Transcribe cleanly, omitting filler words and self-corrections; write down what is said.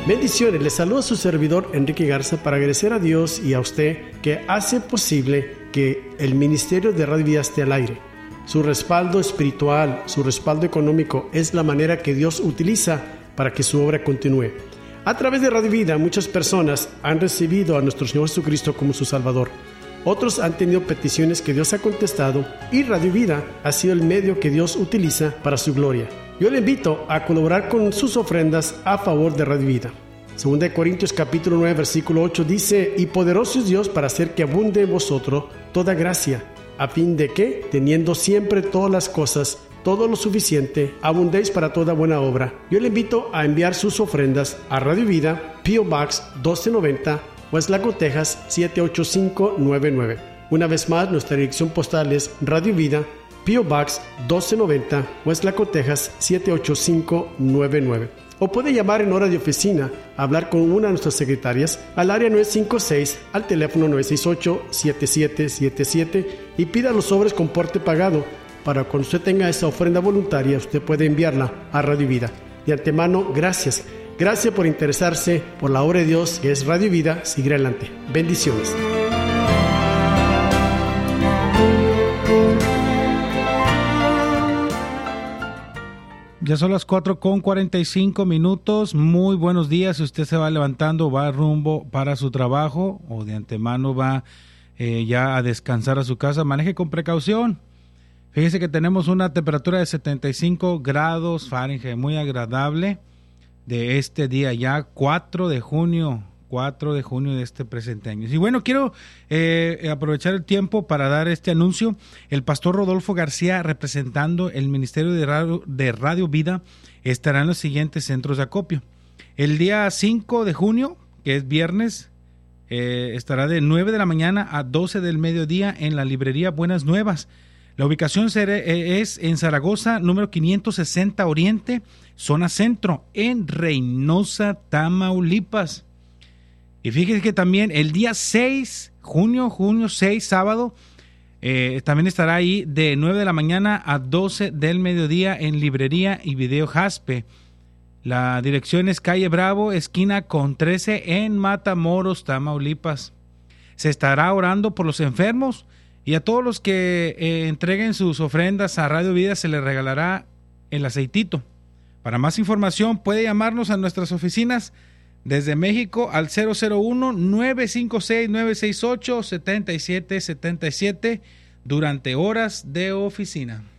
Bendiciones, les saluda su servidor Enrique Garza para agradecer a Dios y a usted que hace posible que el ministerio de Radio Vida esté al aire. Su respaldo espiritual, su respaldo económico es la manera que Dios utiliza para que su obra continúe. A través de Radio Vida, muchas personas han recibido a nuestro Señor Jesucristo como su Salvador. Otros han tenido peticiones que Dios ha contestado y Radio Vida ha sido el medio que Dios utiliza para su gloria. Yo le invito a colaborar con sus ofrendas a favor de Radio Vida. 2 Corintios capítulo 9 versículo 8 dice: y poderoso es Dios para hacer que abunde en vosotros toda gracia, a fin de que, teniendo siempre todas las cosas, todo lo suficiente, abundéis para toda buena obra. Yo le invito a enviar sus ofrendas a Radio Vida, P.O. Box 1290, West Laco, Texas 78599. Una vez más, nuestra dirección postal es Radio Vida, P.O. Box 1290, West Laco, Texas 78599. O puede llamar en hora de oficina, hablar con una de nuestras secretarias al área 956, al teléfono 968-7777 y pida los sobres con porte pagado. Para cuando usted tenga esa ofrenda voluntaria, usted puede enviarla a Radio Vida. De antemano, gracias. Gracias por interesarse por la obra de Dios que es Radio Vida. Sigue adelante. Bendiciones. Ya son las 4:45. Muy buenos días. Si usted se va levantando, va rumbo para su trabajo o de antemano va ya a descansar a su casa, maneje con precaución. Fíjese que tenemos una temperatura de 75 grados Fahrenheit, muy agradable de este día ya, 4 de junio de este presente año. Y bueno, quiero aprovechar el tiempo para dar este anuncio. El pastor Rodolfo García, representando el Ministerio de Radio Vida, estará en los siguientes centros de acopio. El día 5 de junio, que es viernes, estará de 9 de la mañana a 12 del mediodía en la librería Buenas Nuevas. La ubicación es en Zaragoza, número 560 Oriente, zona centro, en Reynosa, Tamaulipas. Y fíjense que también el día 6, junio 6, sábado, también estará ahí de 9 de la mañana a 12 del mediodía en Librería y Video Jaspe. La dirección es calle Bravo, esquina con 13 en Matamoros, Tamaulipas. Se estará orando por los enfermos y a todos los que entreguen sus ofrendas a Radio Vida se les regalará el aceitito. Para más información puede llamarnos a nuestras oficinas desde México al 001-956-968-7777 durante horas de oficina.